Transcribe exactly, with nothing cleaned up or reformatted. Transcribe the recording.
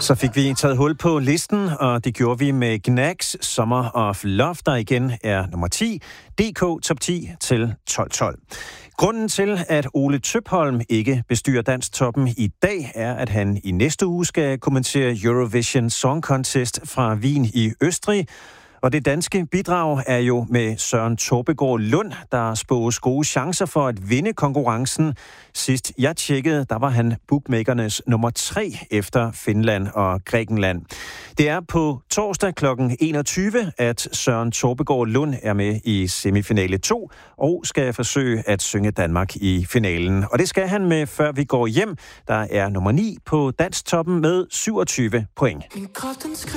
Så fik vi taget hul på listen, og det gjorde vi med Gnags Summer of Love, der igen er nummer ti. D K Top ti til tolv tolv. Grunden til, at Ole Tøpholm ikke bestyrer Dansktoppen i dag, er, at han i næste uge skal kommentere Eurovision Song Contest fra Wien i Østrig. Og det danske bidrag er jo med Søren Torpegaard Lund, der spås gode chancer for at vinde konkurrencen. Sidst jeg tjekkede, der var han bookmakernes nummer tre efter Finland og Grækenland. Det er på torsdag klokken enogtyve, at Søren Torpegaard Lund er med i semifinale to og skal forsøge at synge Danmark i finalen. Og det skal han med Før vi går hjem, der er nummer ni på Dansktoppen med syvogtyve point.